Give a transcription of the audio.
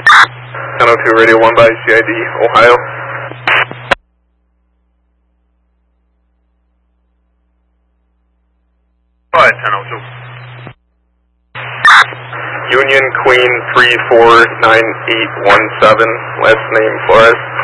1002 Radio 1 by CID, Ohio. Go ahead, 1002. Union Queen 349817, last name Flores.